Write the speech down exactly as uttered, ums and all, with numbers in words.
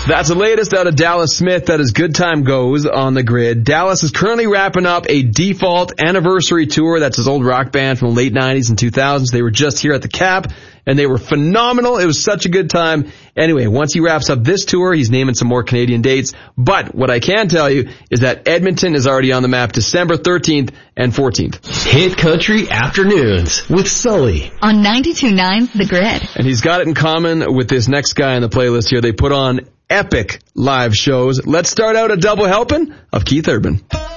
So that's the latest out of Dallas Smith. That is Good Time Goes on the grid. Dallas is currently wrapping up a Default anniversary tour. That's his old rock band from the late nineties and two thousands. They were just here at the Cap, and they were phenomenal. It was such a good time. Anyway, once he wraps up this tour, he's naming some more Canadian dates. But what I can tell you is that Edmonton is already on the map December thirteenth and fourteenth. Hit Country Afternoons with Sully on ninety-two point nine The Grid. And he's got it in common with this next guy on the playlist here. They put on epic live shows. Let's start out a double helping of Keith Urban.